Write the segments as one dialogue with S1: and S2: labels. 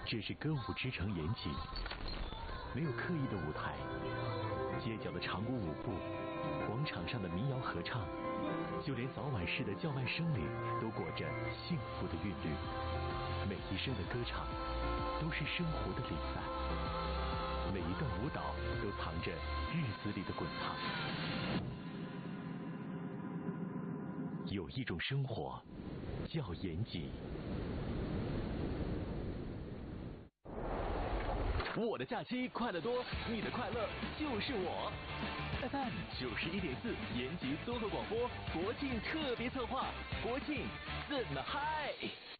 S1: 这是歌舞之城延吉，没有刻意的舞台，街角的长鼓舞步，广场上的民谣合唱，就连早晚市的叫卖声里都裹着幸福的韵律。每一声的歌唱都是生活的礼赞，每一段舞蹈都藏着日子里的滚烫。有一种生活叫延吉。我的假期快乐多，你的快乐就是我。FM 91.4，延吉综合广播国庆特别策划，国庆怎么嗨？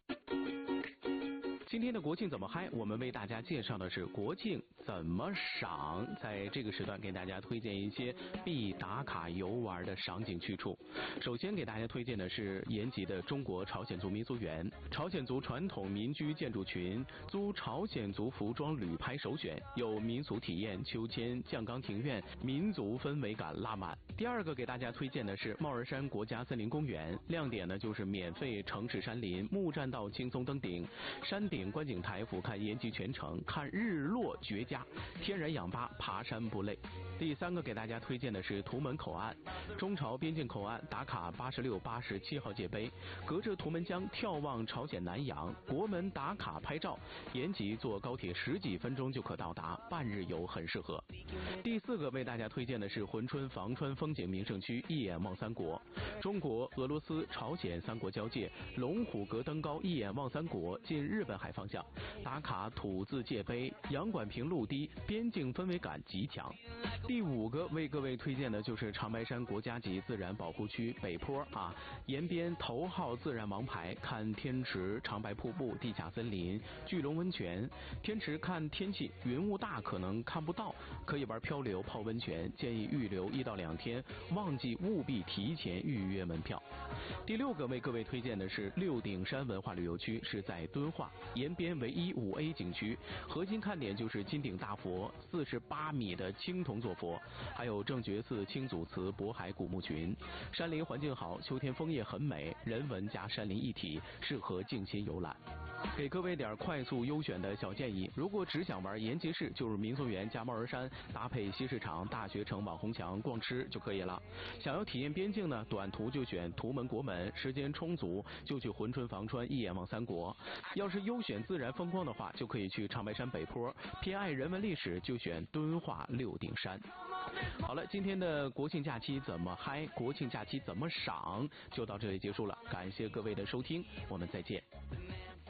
S2: 今天的国庆怎么嗨？我们为大家介绍的是国庆怎么赏，在这个时段给大家推荐一些必打卡游玩的赏景去处。首先给大家推荐的是延吉的中国朝鲜族民俗园，朝鲜族传统民居建筑群，租朝鲜族服装旅拍首选，有民俗体验、秋千、降冈庭院，民族氛围感拉满。第二个给大家推荐的是帽儿山国家森林公园，亮点呢就是免费城市山林，木栈道轻松登顶，山顶观景台俯瞰延吉全城，看日落绝佳，天然氧吧，爬山不累。第三个给大家推荐的是图门口岸，中朝边境口岸打卡86、87号界碑，隔着图门江眺望朝鲜南洋，国门打卡拍照，延吉坐高铁10几分钟就可到达，半日游很适合。第四个为大家推荐的是珲春房川风景名胜区一眼望三国，中国、俄罗斯、朝鲜三国交界，龙虎阁登高一眼望三国，近日本海方向，打卡土字界碑，洋管坪陆地，边境氛围感极强。第五个为各位推荐的就是长白山国家级自然保护区北坡沿边头号自然王牌，看天池、长白瀑布、地下森林、巨龙温泉。天池看天气，云雾大可能看不到，可以玩漂流、泡温泉，建议预留1到2天，旺季务必提前预约门票。第六个为各位推荐的是六顶山文化旅游区，是在敦化沿边唯一5A 景区，核心看点就是金顶大佛，48米的青铜坐佛，还有正觉寺青祖祠渤海古墓群。山林环境好，秋天枫叶很美，人文加山林一体，适合静心游览。给各位点快速优选的小建议，如果只想玩延吉市，就是民俗园加帽儿山，搭配西市场、大学城网红墙逛吃就可以了。想要体验边境呢，短途就选图门国门，时间充足就去珲春房川一眼望三国。要是优选自然风光的话，就可以去长白山北坡，偏爱人文历史就选敦化六顶山。好了，今天的国庆假期怎么嗨，国庆假期怎么赏就到这里结束了，感谢各位的收听，我们再见。